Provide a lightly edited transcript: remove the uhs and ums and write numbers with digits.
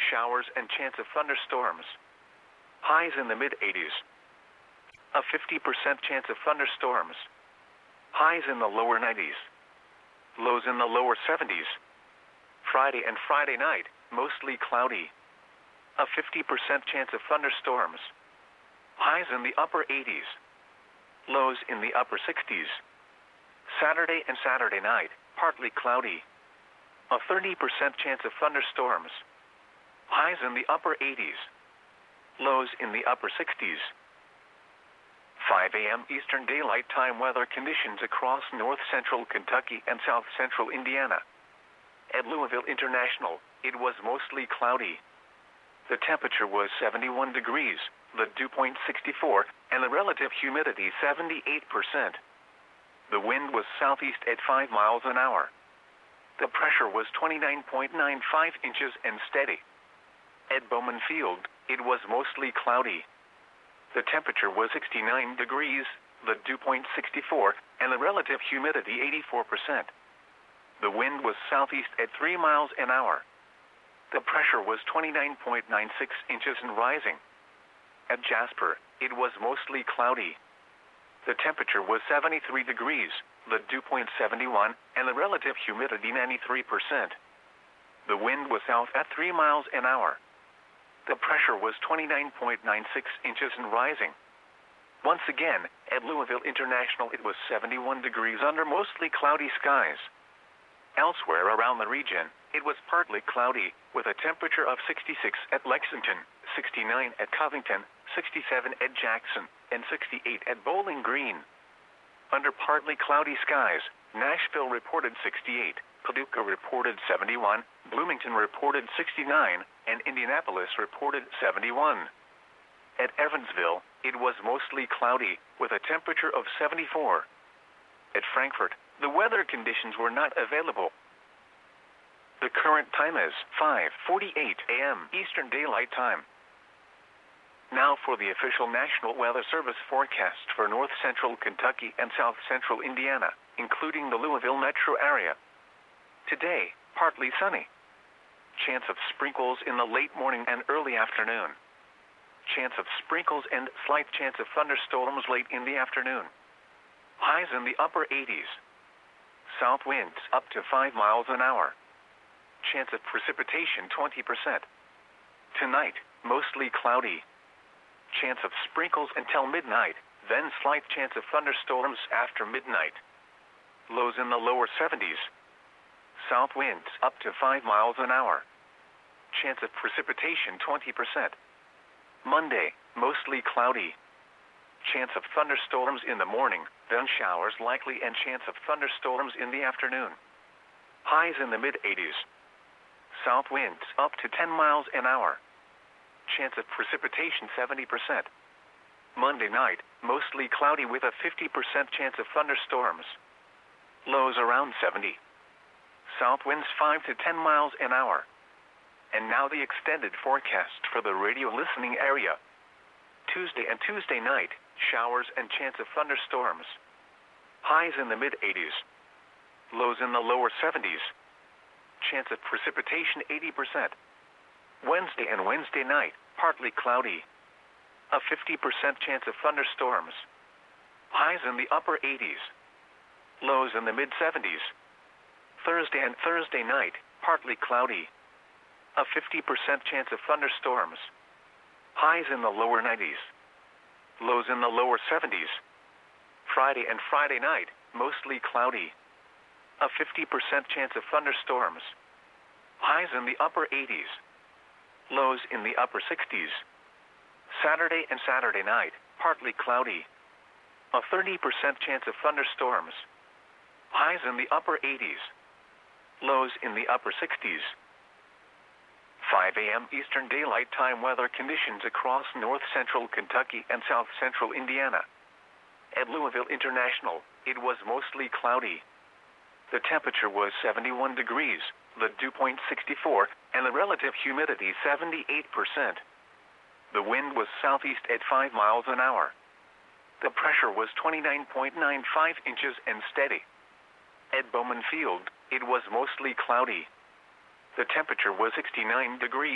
showers and chance of thunderstorms. Highs in the mid-80s. A 50% chance of thunderstorms. Highs in the lower 90s. Lows in the lower 70s. Friday and Friday night, mostly cloudy. A 50% chance of thunderstorms. Highs in the upper 80s. Lows in the upper 60s. Saturday and Saturday night, partly cloudy. A 30% chance of thunderstorms. Highs in the upper 80s. Lows in the upper 60s. 5 a.m. Eastern Daylight Time weather conditions across north central Kentucky and south central Indiana. At Louisville International, it was mostly cloudy. The temperature was 71 degrees, the dew point 64, and the relative humidity 78%. The wind was southeast at 5 miles an hour. The pressure was 29.95 inches and steady. At Bowman Field, it was mostly cloudy. The temperature was 69 degrees, the dew point 64, and the relative humidity 84%. The wind was southeast at 3 miles an hour. The pressure was 29.96 inches and rising. At Jasper, it was mostly cloudy. The temperature was 73 degrees, the dew point 71, and the relative humidity 93%. The wind was south at 3 miles an hour. The pressure was 29.96 inches and rising. Once again, at Louisville International it was 71 degrees under mostly cloudy skies. Elsewhere around the region, it was partly cloudy, with a temperature of 66 at Lexington, 69 at Covington, 67 at Jackson, and 68 at Bowling Green. Under partly cloudy skies, Nashville reported 68, Paducah reported 71, Bloomington reported 69, and Indianapolis reported 71. At Evansville, it was mostly cloudy, with a temperature of 74. At Frankfort, the weather conditions were not available. The current time is 5:48 a.m. Eastern Daylight Time. Now for the official National Weather Service forecast for north central Kentucky and south central Indiana, including the Louisville metro area. Today, partly sunny. Chance of sprinkles in the late morning and early afternoon. Chance of sprinkles and slight chance of thunderstorms late in the afternoon. Highs in the upper 80s. South winds up to 5 miles an hour. Chance of precipitation 20%. Tonight, mostly cloudy. Chance of sprinkles until midnight, then slight chance of thunderstorms after midnight. Lows in the lower 70s. South winds up to 5 miles an hour. Chance of precipitation 20%. Monday, mostly cloudy. Chance of thunderstorms in the morning, then showers likely and chance of thunderstorms in the afternoon. Highs in the mid-80s. South winds up to 10 miles an hour. Chance of precipitation 70%. Monday night, mostly cloudy with a 50% chance of thunderstorms. Lows around 70. South winds 5 to 10 miles an hour. And now the extended forecast for the radio listening area. Tuesday and Tuesday night, showers and chance of thunderstorms. Highs in the mid-80s. Lows in the lower 70s. Chance of precipitation 80%. Wednesday and Wednesday night, partly cloudy. A 50% chance of thunderstorms. Highs in the upper 80s. Lows in the mid-70s. Thursday and Thursday night, partly cloudy. A 50% chance of thunderstorms. Highs in the lower 90s. Lows in the lower 70s. Friday and Friday night, mostly cloudy. A 50% chance of thunderstorms. Highs in the upper 80s. Lows in the upper 60s. Saturday and Saturday night, partly cloudy. A 30% chance of thunderstorms. Highs in the upper 80s. Lows in the upper 60s. 5 a.m. Eastern Daylight Time weather conditions across north central Kentucky and south central Indiana. At Louisville International, it was mostly cloudy. The temperature was 71 degrees, the dew point 64, and the relative humidity 78%. The wind was southeast at 5 miles an hour. The pressure was 29.95 inches and steady. At Bowman Field, it was mostly cloudy. The temperature was 69 degrees.